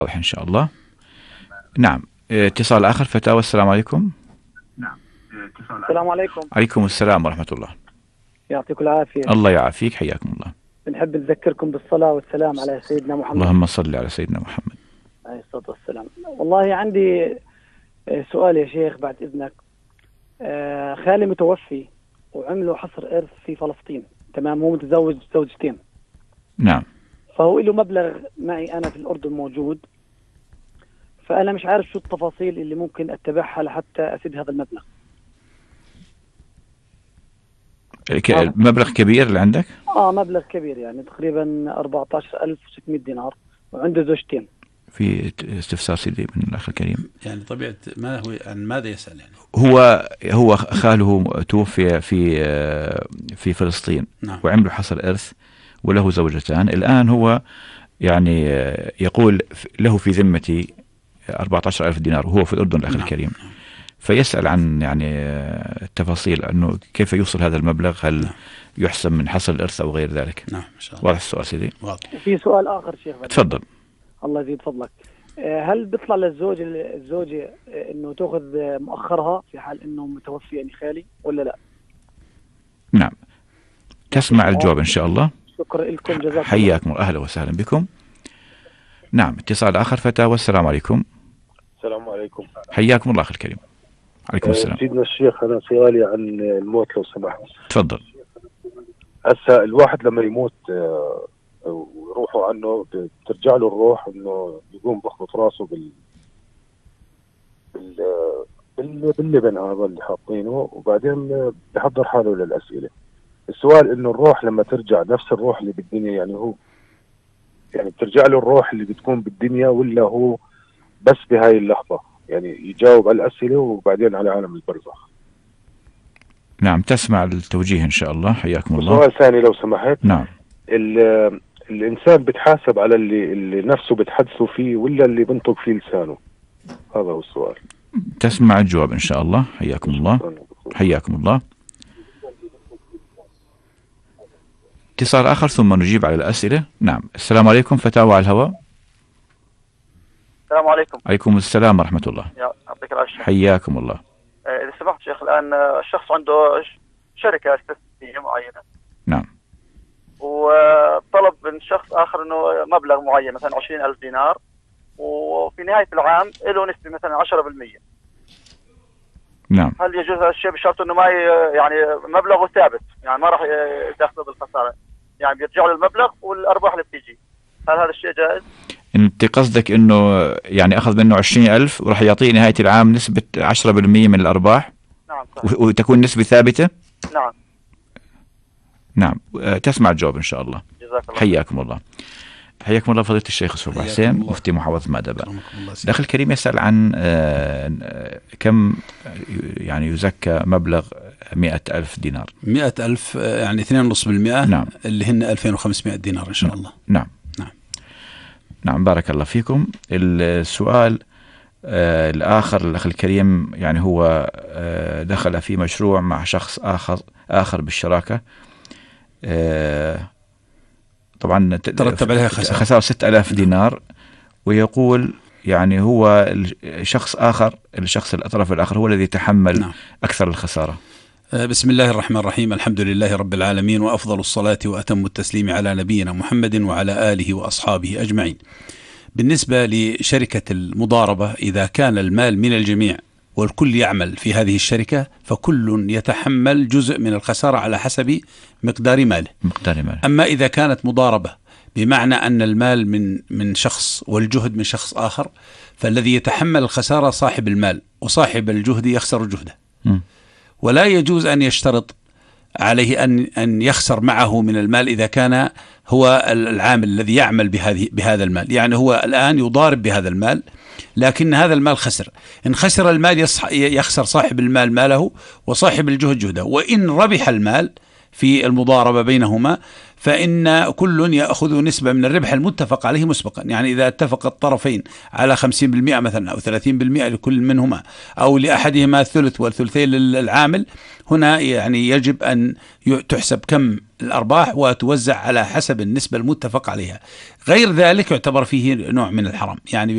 واضح إن شاء الله. نعم. اتصال آخر. فتاوى. السلام عليكم. السلام عليكم. عليكم السلام ورحمة الله. يعطيكم العافية. الله يعافيك، حياكم الله. بنحب نذكركم بالصلاة والسلام على سيدنا محمد. اللهم صل على سيدنا محمد عليه الصلاة والسلام. والله عندي سؤال يا شيخ بعد إذنك. خالي متوفي وعملوا حصر إرث في فلسطين، تمام، هو متزوج زوجتين. نعم. فهو له مبلغ معي أنا في الأردن موجود، فأنا مش عارف شو التفاصيل اللي ممكن أتبعها لحتى أسد هذا المبلغ. مبلغ كبير اللي عندك؟ مبلغ كبير، يعني تقريبا 14,600 دينار، وعنده زوجتين. في استفسار سيدي من الأخ الكريم، يعني طبيعة ما هو عن ماذا يسأل؟ يعني هو خاله توفي في فلسطين. نعم. وعمله حصر إرث وله زوجتان. الآن هو يعني يقول له في ذمتي 14,000 دينار وهو في الأردن الأخ نعم. الكريم. فيسأل عن يعني التفاصيل أنه كيف يوصل هذا المبلغ، هل نعم. يحسب من حصل الإرث أو غير ذلك؟ نعم إن شاء الله. واضح السؤال سيدي؟ واضح. وفي سؤال آخر شيخ. تفضل. الله يزيد فضلك. هل بيطلع الزوجة إنه تأخذ مؤخرها في حال إنه متوفي يعني خالي ولا لا؟ نعم. تسمع الجواب إن شاء الله. شكرا لكم، جزاكم الله. حياكم، أهلا وسهلا بكم. نعم. اتصال آخر. فتاة. والسلام عليكم. السلام عليكم. حياكم الله أخي الكريم. عليكم السلام. سيدنا الشيخ، أنا سؤالي عن الموت لو سمحت. تفضل. هسا الواحد لما يموت ويروحوا عنه بترجع له الروح إنه يقوم بخبط راسه باللبن هذا اللي حاطينه، وبعدين بحضر حاله للأسئلة. السؤال إنه الروح لما ترجع نفس الروح اللي بالدنيا، يعني هو يعني بترجع له الروح اللي بتكون بالدنيا، ولا هو بس بهاي اللحظة يعني يجاوب على الأسئلة وبعدين على عالم البرزخ؟ نعم. تسمع التوجيه إن شاء الله. حياكم الله. سؤال ثاني لو سمحت. نعم. الإنسان بتحاسب على اللي نفسه بتحدثه فيه، ولا اللي بنطق فيه لسانه؟ هذا هو السؤال. تسمع الجواب إن شاء الله. حياكم الله. حياكم الله. اتصال آخر ثم نجيب على الأسئلة. نعم. السلام عليكم. فتاوى على الهواء. السلام عليكم. عليكم السلام ورحمة الله. يعطيك العافية. حياكم الله. إذا سمحت شيخ، الآن الشخص عنده شركة استثمارية معينة. نعم. وطلب من شخص آخر إنه مبلغ معين مثلا 20,000 دينار، وفي نهاية العام له نسبة مثلا 10%. نعم. هل يجوز هذا الشيء بشرط إنه ما يعني مبلغه ثابت، يعني ما راح يدخل بالخسارة، يعني بيرجع له المبلغ والأرباح اللي بتيجي؟ هل هذا الشيء جائز؟ انت قصدك انه يعني اخذ منه 20,000 وراح يعطيه نهاية العام نسبة 10% من الارباح؟ نعم صحيح. وتكون نسبة ثابتة؟ نعم. نعم. تسمع الجواب ان شاء الله. جزاك الله. حياكم الله. حياكم الله فضيلة الشيخ سرور حسين مفتي محافظة مأدبة. الأخ الكريم يسأل عن كم يعني يزكى مبلغ 100,000 دينار. 100,000 يعني 2.5%. نعم. اللي هن 2,500 دينار إن شاء الله. نعم. نعم. بارك الله فيكم. السؤال الآخر الأخ الكريم يعني هو دخل في مشروع مع شخص آخر بالشراكة، طبعا ترتب عليها خسارة 6,000 دينار، ويقول يعني هو الشخص الطرف الآخر هو الذي يتحمل نعم. أكثر الخسارة. بسم الله الرحمن الرحيم. الحمد لله رب العالمين، وأفضل الصلاة وأتم التسليم على نبينا محمد وعلى آله وأصحابه أجمعين. بالنسبة لشركة المضاربة، إذا كان المال من الجميع والكل يعمل في هذه الشركة، فكل يتحمل جزء من الخسارة على حسب مقدار ماله. أما إذا كانت مضاربة بمعنى أن المال من شخص والجهد من شخص آخر، فالذي يتحمل الخسارة صاحب المال، وصاحب الجهد يخسر جهده. ولا يجوز أن يشترط عليه أن يخسر معه من المال إذا كان هو العامل الذي يعمل بهذا المال. يعني هو الآن يضارب بهذا المال، لكن هذا المال خسر. إن خسر المال يخسر صاحب المال ماله وصاحب الجهد جهده. وإن ربح المال في المضاربة بينهما، فإن كل يأخذ نسبة من الربح المتفق عليه مسبقا. يعني إذا اتفق الطرفين على 50% مثلا أو 30% لكل منهما، أو لأحدهما الثلث والثلثين للعامل، هنا يعني يجب أن تحسب كم الأرباح وتوزع على حسب النسبة المتفق عليها. غير ذلك يعتبر فيه نوع من الحرام، يعني